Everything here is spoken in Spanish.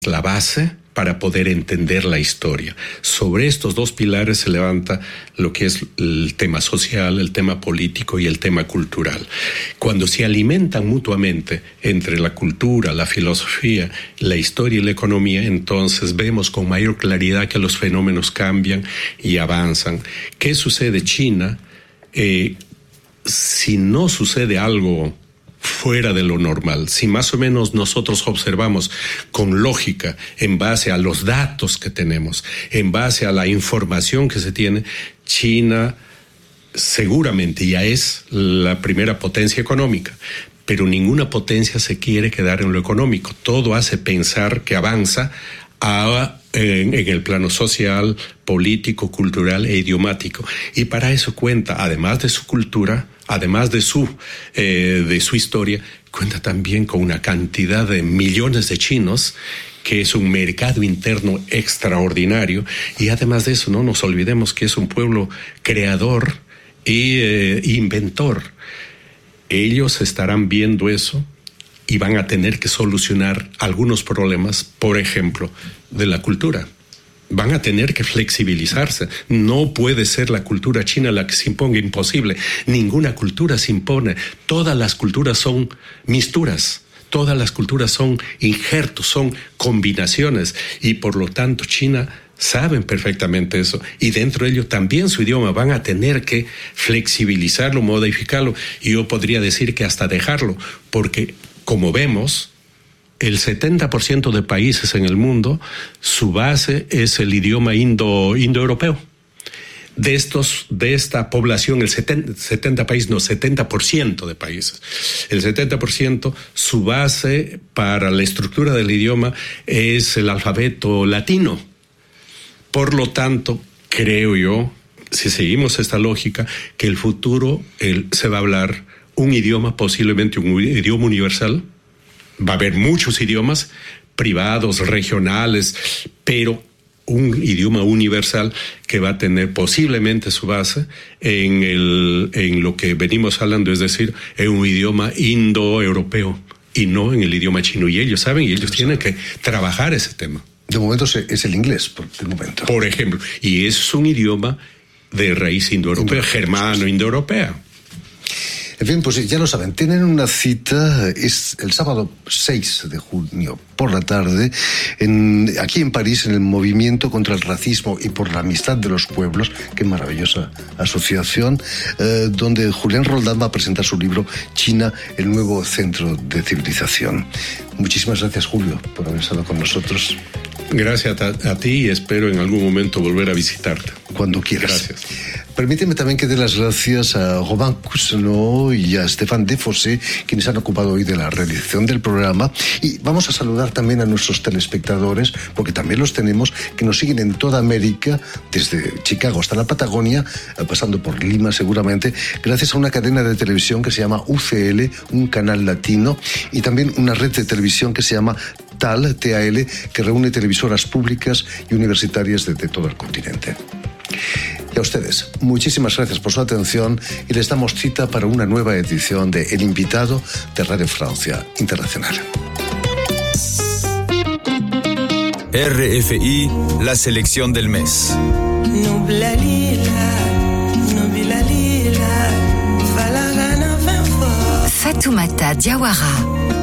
la base para poder entender la historia. Sobre estos dos pilares se levanta lo que es el tema social, el tema político y el tema cultural. Cuando se alimentan mutuamente entre la cultura, la filosofía, la historia y la economía, entonces vemos con mayor claridad que los fenómenos cambian y avanzan. ¿Qué sucede? China, si no sucede algo fuera de lo normal, si más o menos nosotros observamos con lógica, en base a los datos que tenemos, en base a la información que se tiene, China seguramente ya es la primera potencia económica, pero ninguna potencia se quiere quedar en lo económico. Todo hace pensar que avanza en el plano social, político, cultural e idiomático. Y para eso cuenta, además de su cultura, además de su historia, cuenta también con una cantidad de millones de chinos, que es un mercado interno extraordinario. Y además de eso, no nos olvidemos que es un pueblo creador e inventor. Ellos estarán viendo eso y van a tener que solucionar algunos problemas, por ejemplo, de la cultura. Van a tener que flexibilizarse. No puede ser la cultura china la que se imponga, imposible. Ninguna cultura se impone. Todas las culturas son misturas. Todas las culturas son injertos, son combinaciones. Y por lo tanto, China saben perfectamente eso. Y dentro de ello también su idioma van a tener que flexibilizarlo, modificarlo. Y yo podría decir que hasta dejarlo, porque como vemos, el 70% de países en el mundo, su base es el idioma indoeuropeo. De esta población, el 70% de países. El 70%, su base para la estructura del idioma es el alfabeto latino. Por lo tanto, creo yo, si seguimos esta lógica, que el futuro se va a hablar un idioma, posiblemente un idioma universal. Va a haber muchos idiomas privados, regionales, pero un idioma universal que va a tener posiblemente su base en lo que venimos hablando, es decir, en un idioma indoeuropeo y no en el idioma chino. Y ellos saben, y ellos tienen que trabajar ese tema. De momento es el inglés, de momento. Por ejemplo, y es un idioma de raíz indoeuropea, germano, indoeuropea. En fin, pues ya lo saben, tienen una cita, es el sábado 6 de junio por la tarde, aquí en París, en el Movimiento contra el Racismo y por la Amistad de los Pueblos, qué maravillosa asociación, donde Julián Roldán va a presentar su libro China, el nuevo centro de civilización. Muchísimas gracias, Julio, por haber estado con nosotros. Gracias a ti y espero en algún momento volver a visitarte. Cuando quieras. Gracias. Permíteme también que dé las gracias a Robin Cousineau y a Stéphane Defossé, quienes han ocupado hoy de la realización del programa. Y vamos a saludar también a nuestros telespectadores, porque también los tenemos, que nos siguen en toda América, desde Chicago hasta la Patagonia, pasando por Lima seguramente, gracias a una cadena de televisión que se llama UCL, un canal latino, y también una red de televisión que se llama TAL, que reúne televisoras públicas y universitarias de todo el continente. Y a ustedes, muchísimas gracias por su atención y les damos cita para una nueva edición de El Invitado de Radio Francia Internacional. RFI, la selección del mes. Fatoumata Diawara.